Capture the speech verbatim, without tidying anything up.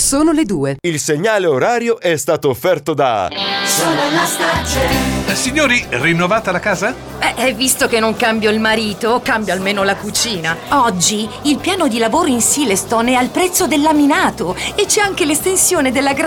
sono le due. Il segnale orario è stato offerto da Solalla Starcel. Eh, signori, rinnovata la casa? Eh, visto che non cambio il marito, cambio almeno la cucina. Oggi il piano di lavoro in Silestone è al prezzo del laminato e c'è anche l'estensione della